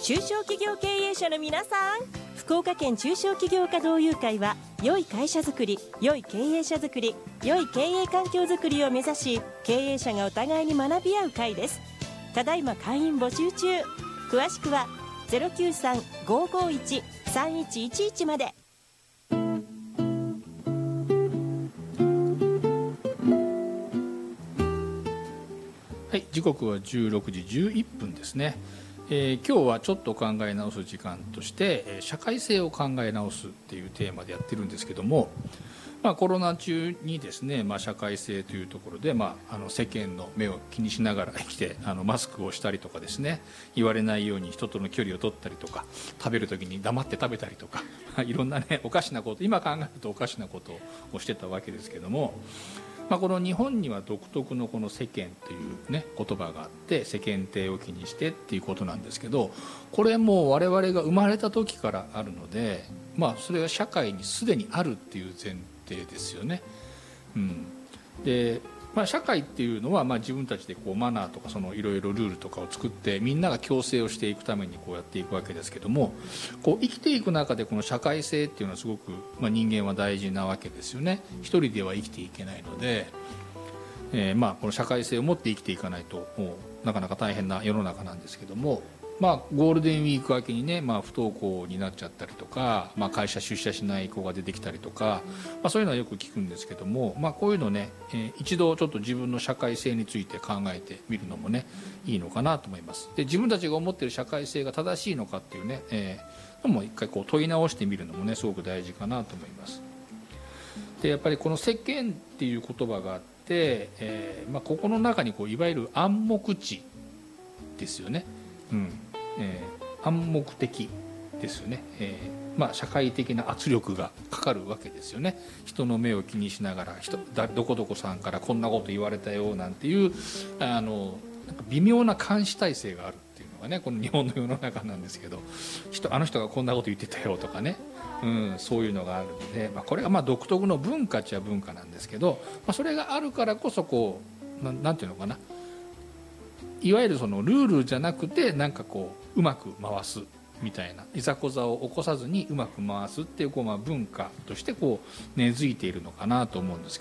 中小企業経営者の皆さん、福岡県中小企業家同友会は、良い会社づくり、良い経営者づくり、良い経営環境づくりを目指し、経営者がお互いに学び合う会です。ただいま会員募集中。詳しくは 093-551-3111 まで。 はい、時刻は16時11分ですね。今日はちょっと考え直す時間として、社会性を考え直すっていうテーマでやってるんですけども、コロナ中にですね、社会性というところで、世間の目を気にしながら生きてマスクをしたりとかですね、言われないように人との距離を取ったりとか、食べる時に黙って食べたりとかいろんなね、おかしなこと、今考えるとおかしなことをしてたわけですけども、この日本には独特のこの世間というね言葉があって、世間体を気にしてっていうことなんですけど、これも我々が生まれた時からあるので、それが社会にすでにあるっていう前提ですよね。で、社会っていうのは自分たちでこうマナーとかいろいろルールとかを作ってみんなが共生をしていくためにこうやっていくわけですけども、こう生きていく中でこの社会性っていうのはすごく、人間は大事なわけですよね。一人では生きていけないので、この社会性を持って生きていかないともうなかなか大変な世の中なんですけども、ゴールデンウィーク明けにね、不登校になっちゃったりとか、会社出社しない子が出てきたりとか、そういうのはよく聞くんですけども、こういうのね、一度ちょっと自分の社会性について考えてみるのもねいいのかなと思います。で、自分たちが思っている社会性が正しいのかっていうね、のも一回こう問い直してみるのもねすごく大事かなと思います。で、やっぱりこの世間っていう言葉があって、ここの中にこういわゆる暗黙知ですよね。暗黙的ですよね。社会的な圧力がかかるわけですよね。人の目を気にしながら、どこどこさんからこんなこと言われたよなんていうなんか微妙な監視体制があるっていうのがね、この日本の世の中なんですけど、あの人がこんなこと言ってたよとかね、そういうのがあるので、これが独特の文化っちゃ文化なんですけど、それがあるからこそこうなんていうのかな、いわゆるそのルールじゃなくて、なんかこううまく回すみたいな、いざこざを起こさずにうまく回すっていう、文化としてこう根付いているのかなと思うんですけど。